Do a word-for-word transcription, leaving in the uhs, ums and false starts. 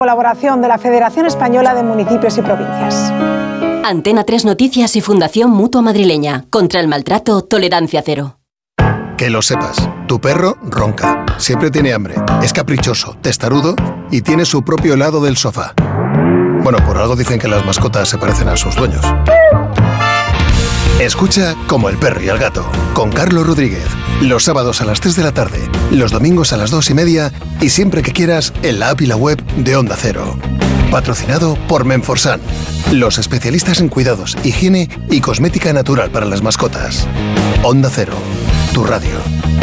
Colaboración de la Federación Española de Municipios y Provincias. Antena tres Noticias y Fundación Mutua Madrileña. Contra el maltrato, tolerancia cero. Que lo sepas, tu perro ronca, siempre tiene hambre, es caprichoso, testarudo y tiene su propio lado del sofá. Bueno, por algo dicen que las mascotas se parecen a sus dueños. Escucha Como el perro y el gato, con Carlos Rodríguez. Los sábados a las tres de la tarde, los domingos a las dos y media y siempre que quieras en la app y la web de Onda Cero. Patrocinado por Menforsan, los especialistas en cuidados, higiene y cosmética natural para las mascotas. Onda Cero, tu radio.